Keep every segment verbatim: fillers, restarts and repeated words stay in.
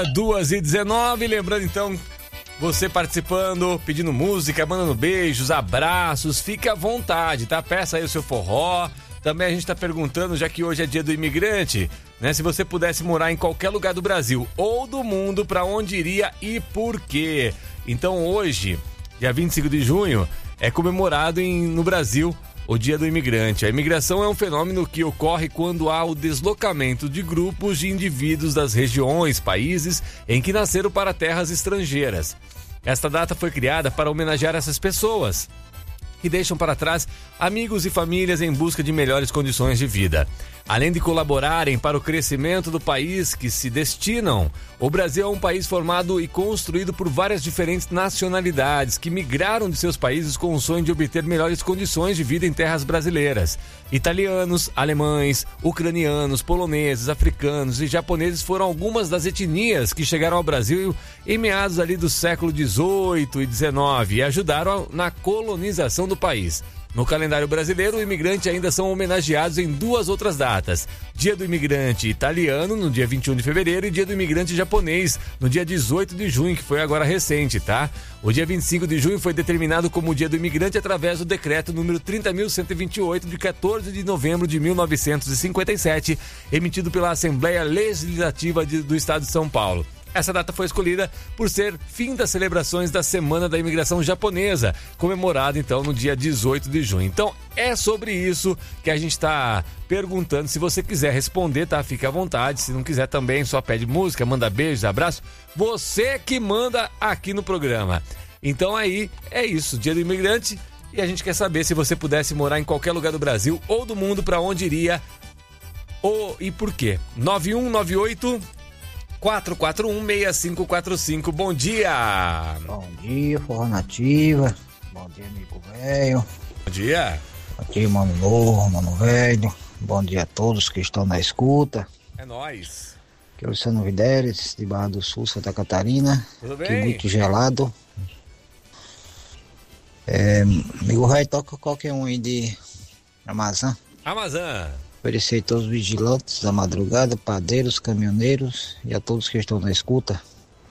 duas e dezenove, lembrando então, você participando, pedindo música, mandando beijos, abraços, fique à vontade, tá? Peça aí o seu forró. Também a gente tá perguntando, já que hoje é dia do imigrante, né? Se você pudesse morar em qualquer lugar do Brasil ou do mundo, pra onde iria e por quê? Então hoje, dia vinte e cinco de junho, é comemorado em, no Brasil o Dia do Imigrante. A imigração é um fenômeno que ocorre quando há o deslocamento de grupos de indivíduos das regiões, países em que nasceram para terras estrangeiras. Esta data foi criada para homenagear essas pessoas que deixam para trás amigos e famílias em busca de melhores condições de vida. Além de colaborarem para o crescimento do país que se destinam, o Brasil é um país formado e construído por várias diferentes nacionalidades que migraram de seus países com o sonho de obter melhores condições de vida em terras brasileiras. Italianos, alemães, ucranianos, poloneses, africanos e japoneses foram algumas das etnias que chegaram ao Brasil em meados ali do século dezoito e dezenove e ajudaram na colonização do país. No calendário brasileiro, o imigrante ainda são homenageados em duas outras datas. Dia do imigrante italiano, no dia vinte e um de fevereiro, e dia do imigrante japonês, no dia dezoito de junho, que foi agora recente, tá? O dia vinte e cinco de junho foi determinado como o dia do imigrante através do decreto número trinta mil cento e vinte e oito, de quatorze de novembro de mil novecentos e cinquenta e sete, emitido pela Assembleia Legislativa de, do Estado de São Paulo. Essa data foi escolhida por ser fim das celebrações da Semana da Imigração Japonesa, comemorada então no dia dezoito de junho. Então é sobre isso que a gente está perguntando. Se você quiser responder, tá? Fica à vontade. Se não quiser também, só pede música, manda beijos, abraço. Você que manda aqui no programa. Então aí é isso, Dia do Imigrante. E a gente quer saber se você pudesse morar em qualquer lugar do Brasil ou do mundo, para onde iria ou e por quê. nove um nove oito quatro quatro um seis cinco quatro cinco. Bom dia! Bom dia, Forró Nativa. Bom dia, amigo velho. Bom dia! Bom dia, mano novo, mano velho. Bom dia a todos que estão na escuta. É nóis! Aqui é o Luciano Videres, de Barra do Sul, Santa Catarina. Tudo bem? Aqui muito gelado. É, amigo velho, toca qualquer um aí de Amazon. Amazon! Oferecer a todos os vigilantes da madrugada, padeiros, caminhoneiros e a todos que estão na escuta.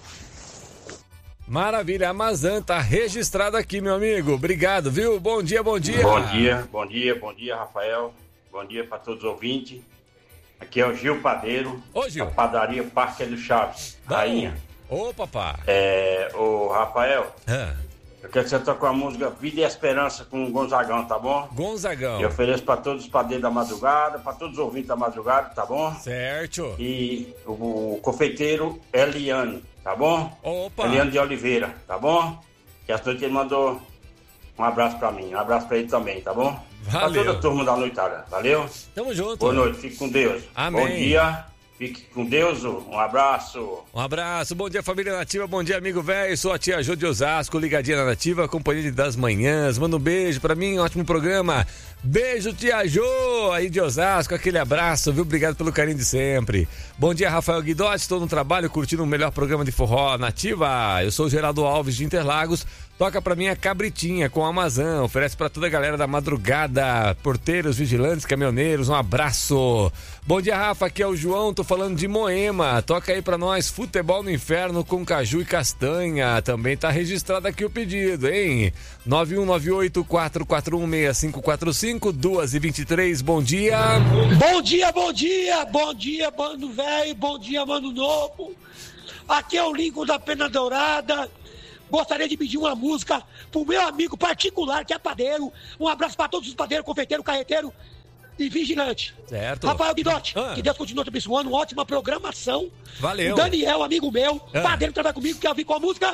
Maravilha, Amazon tá registrado aqui, meu amigo. Obrigado, viu? Bom dia, bom dia. Bom dia, bom dia, bom dia, Rafael. Bom dia para todos os ouvintes. Aqui é o Gil Padeiro. Ô, Gil. Da padaria Parque do Chaves. Bom. Rainha. Ô, papá. É, ô, Rafael. Ah. Eu quero que você toque a música Vida e Esperança com o Gonzagão, tá bom? Gonzagão. Eu ofereço para todos os padeiros da madrugada, para todos os ouvintes da madrugada, tá bom? Certo. E o, o confeiteiro Eliane, tá bom? Opa. Eliane de Oliveira, tá bom? Que as noites ele mandou um abraço para mim, um abraço para ele também, tá bom? Valeu. Para toda a turma da noitada, valeu? Tamo junto. Boa noite, fique com Deus. Amém. Bom dia. Fique com Deus, um abraço. Um abraço, bom dia família Nativa, bom dia amigo velho, sou a tia Jô de Osasco, ligadinha na Nativa, companhia das manhãs, manda um beijo pra mim, um ótimo programa, beijo tia Jô, aí de Osasco, aquele abraço, viu, obrigado pelo carinho de sempre. Bom dia Rafael Guidotti, estou no trabalho curtindo o melhor programa de forró Nativa, eu sou o Geraldo Alves de Interlagos, toca pra mim a Cabritinha com a Amazon, oferece pra toda a galera da madrugada, porteiros, vigilantes, caminhoneiros, um abraço. Bom dia Rafa, aqui é o João, tô falando de Moema, toca aí pra nós Futebol no Inferno com caju e castanha, também tá registrado aqui o pedido, hein? nove um nove oito quatro quatro um seis cinco quatro cinco, duas e vinte e três, bom dia! Bom dia, bom dia, bom dia, mano velho, bom dia, mano novo, aqui é o Lincoln da Pena Dourada. Gostaria de pedir uma música pro meu amigo particular, que é padeiro. Um abraço para todos os padeiros, confeiteiro, carreteiro e vigilante. Certo. Rafael Guidotti, ah. que Deus continue te abençoando. Uma ótima programação. Valeu. O Daniel, amigo meu, ah. padeiro que trabalha comigo, quer ouvir qual música?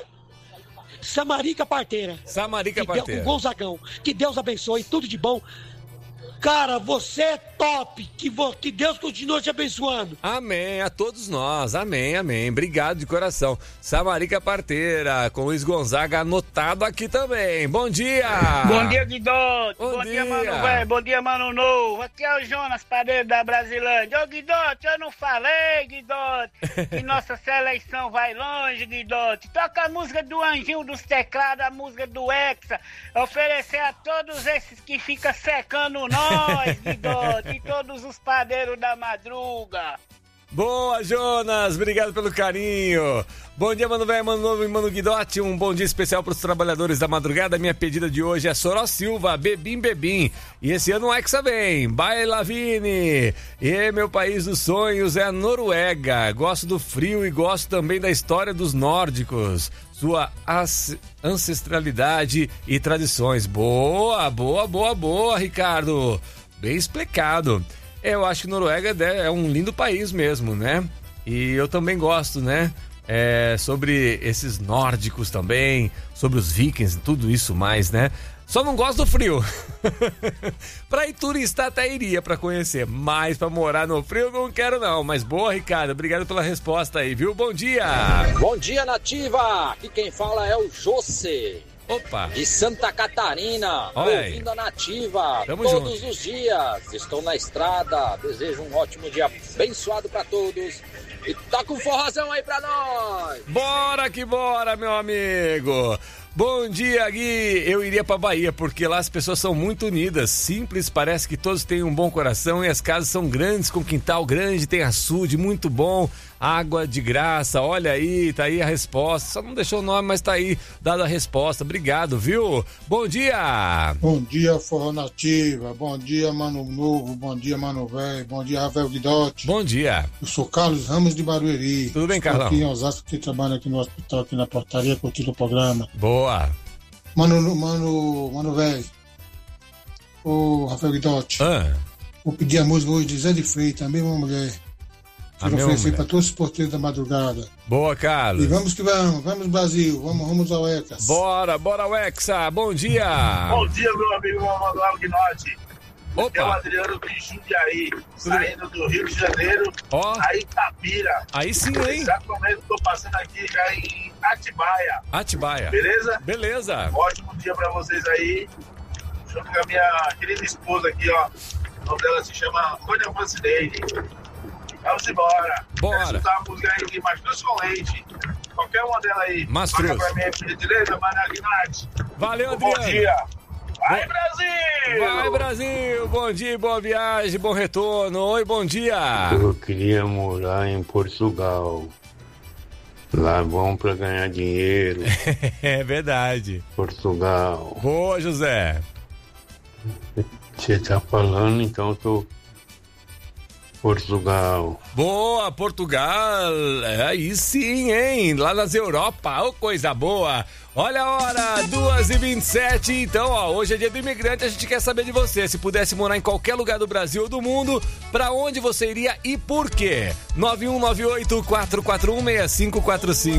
Samarica Parteira. Samarica que Parteira. Deus, com Gonzagão. Que Deus abençoe, tudo de bom. Cara, você é top, que, vo, que Deus continue te abençoando. Amém, a todos nós, amém, amém, obrigado de coração. Samarica Parteira, com Luiz Gonzaga anotado aqui também, bom dia! Bom dia, Guidotti, bom, bom dia, dia, mano velho, bom dia, mano novo, aqui é o Jonas, padeiro da Brasilândia. Ô, Guidotti, eu não falei, Guidotti, que nossa seleção vai longe, Guidotti. Toca a música do Anjinho dos Teclados, a música do Hexa, oferecer a todos esses que ficam secando nós. Nós, Guidotti, e todos os padeiros da madruga. Boa, Jonas, obrigado pelo carinho. Bom dia, Mano Velho, Mano Novo e Mano Guidotti. Um bom dia especial para os trabalhadores da madrugada. Minha pedida de hoje é Soró Silva, Bebim Bebim. E esse ano o Hexa vem, Baila Lavini. E meu país dos sonhos é a Noruega. Gosto do frio e gosto também da história dos nórdicos, sua ancestralidade e tradições. Boa, boa, boa, boa, Ricardo. Bem explicado. Eu acho que Noruega é um lindo país mesmo, né? E eu também gosto, né? É, sobre esses nórdicos também, sobre os vikings, tudo isso mais, né? Só não gosto do frio. Pra ir turistar até iria pra conhecer, mas pra morar no frio não quero não. Mas boa, Ricardo, obrigado pela resposta aí, viu? Bom dia! Bom dia, Nativa! Aqui quem fala é o José. Opa! De Santa Catarina, Olha ouvindo a Nativa Tamo todos junto. os dias. Estou na estrada, desejo um ótimo dia abençoado pra todos. E toca um forrozão aí pra nós! Bora que bora, meu amigo! Bom dia, Gui! Eu iria pra Bahia, porque lá as pessoas são muito unidas, simples, parece que todos têm um bom coração e as casas são grandes, com quintal grande, tem açude, muito bom, água de graça, olha aí, tá aí a resposta, só não deixou o nome, mas tá aí dada a resposta, obrigado, viu? Bom dia! Bom dia, Forró Nativa, bom dia, Mano Novo, bom dia, Mano Velho, bom dia, Rafael Guidotti. Bom dia! Eu sou Carlos Ramos de Barueri. Tudo bem, Estou Carlão? aqui em Osasco, que trabalho aqui no hospital, aqui na portaria, curtindo o programa. Boa! Mano, mano, mano velho, o Rafael Guidotti, Ah, vou pedir a música hoje de Zé de Freitas, a mesma mulher. A Quero mesma oferecer mulher. para todos os porteiros da madrugada. boa, E Carlos! vamos que vamos, vamos Brasil, vamos, vamos ao Ecas. Bora, bora, Wexa! Bom dia! Bom dia, meu amigo Manuel Guinotti. É o Opa! Adriano de Jundiaí, saindo do Rio de Janeiro, Ó, a Itapira. aí sim, hein? Exatamente, estou passando aqui já em Atibaia, Atibaia. beleza? Beleza! Ótimo dia pra vocês aí. Junto com a minha querida esposa aqui, ó. O nome dela se chama Antônia Francineide. Vamos embora. Bora. Quero escutar a música aí de Mastruz com Leite. Qualquer uma dela aí. Mastruz. Toca pra mim, por gentileza, Manuel Guinotti. Valeu, Bom Adriano! dia. Vai, Bom- Brasil! Vai, Brasil! Bom dia, boa viagem, bom retorno. Oi, bom dia! Eu queria morar em Portugal. Lá é bom pra ganhar dinheiro. É verdade. Portugal. Boa, José. Você tá falando, então eu tô. Portugal. Boa, Portugal. Aí sim, hein? Lá nas Europa. Ô, coisa boa. Olha a hora, duas e vinte e sete. Então, ó, hoje é dia do imigrante. A gente quer saber de você. Se pudesse morar em qualquer lugar do Brasil ou do mundo, pra onde você iria e por quê? nove um nove oito, quatro quatro um, seis cinco quatro cinco.